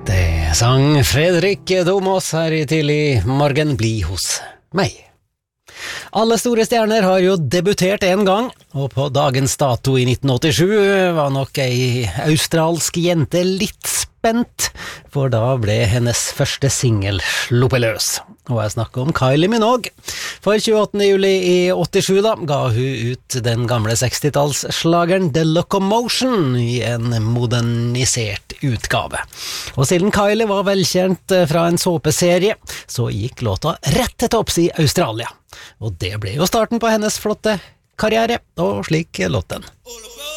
Det sang Fredrik Domås her i tidlig morgen, bli hos meg. Alle store stjerner har jo debutert en gang, og på dagens dato i 1987 var nok ei australsk jente litt spent, for da ble hennes første single sluppet løs. Og jeg snakker om Kylie Minogue. For 28. juli i 87 da, ga hun ut den gamle 60-tallsslageren The Locomotion i en modernisert utgave. Og siden Kylie var velkjent fra en såpeserie, så gikk låta rett til topps i Australia. Og det ble jo starten på hennes flotte karriere, og slik låt den.